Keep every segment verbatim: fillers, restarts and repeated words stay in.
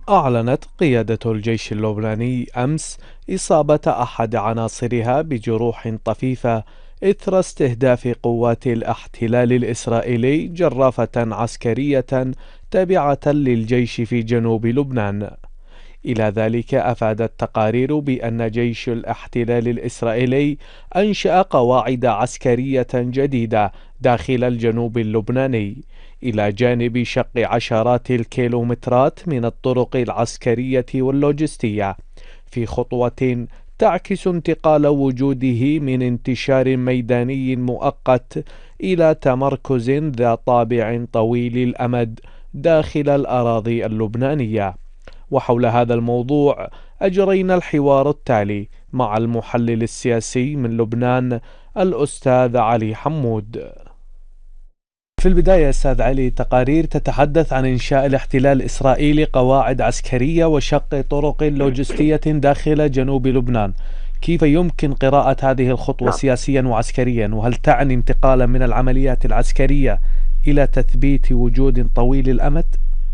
أعلنت قيادة الجيش اللبناني أمس إصابة أحد عناصرها بجروح طفيفة إثر استهداف قوات الاحتلال الإسرائيلي جرافة عسكرية تابعة للجيش في جنوب لبنان. إلى ذلك أفادت تقارير بأن جيش الاحتلال الإسرائيلي أنشأ قواعد عسكرية جديدة داخل الجنوب اللبناني، إلى جانب شق عشرات الكيلومترات من الطرق العسكرية واللوجستية، في خطوة تعكس انتقال وجوده من انتشار ميداني مؤقت إلى تمركز ذا طابع طويل الأمد داخل الأراضي اللبنانية. وحول هذا الموضوع أجرينا الحوار التالي مع المحلل السياسي من لبنان الأستاذ علي حمود. في البداية أستاذ علي، تقارير تتحدث عن إنشاء الاحتلال الإسرائيلي قواعد عسكرية وشق طرق لوجستية داخل جنوب لبنان. كيف يمكن قراءة هذه الخطوة نعم سياسيا وعسكريا؟ وهل تعني انتقالا من العمليات العسكرية إلى تثبيت وجود طويل الأمد؟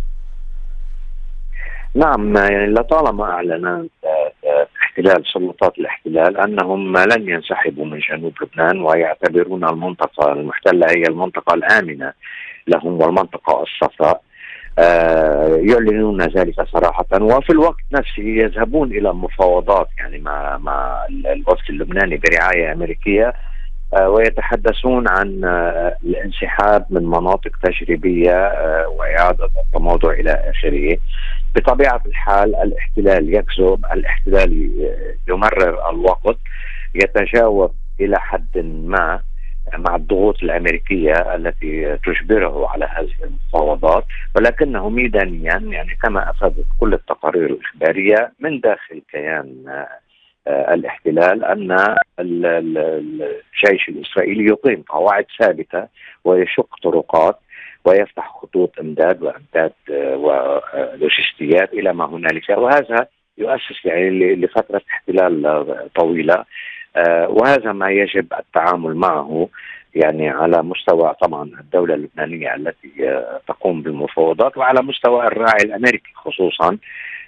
نعم يعني لطالما أعلن آه، آه، احتلال سلطات الاحتلال أنهم لن ينسحبوا من جنوب لبنان، ويعتبرون المنطقة المحتلة هي المنطقة الآمنة لهم والمنطقة الصفراء. آه، يعلنون ذلك صراحة، وفي الوقت نفسه يذهبون إلى مفاوضات يعني مع مع الوفد اللبناني برعاية أمريكية، آه، ويتحدثون عن آه، الانسحاب من مناطق تجريبية آه، وإعادة التموضع إلى آخره. بطبيعة الحال الاحتلال يكذب، الاحتلال يمرر الوقت، يتجاوب إلى حد ما مع الضغوط الأمريكية التي تجبره على هذه المفاوضات، ولكنه ميدانيا يعني كما أفادت كل التقارير الإخبارية من داخل كيان آه، الاحتلال أن ال- ال- الجيش الإسرائيلي يقيم قواعد ثابتة ويشق طرقات ويفتح خطوط امداد وامداد آه، ولوجستيات الى ما هنالك، وهذا يؤسس يعني ل- لفتره احتلال آه، طويله. آه، وهذا ما يجب التعامل معه يعني على مستوى طبعا الدوله اللبنانيه التي آه، تقوم بالمفاوضات، وعلى مستوى الراعي الامريكي خصوصا.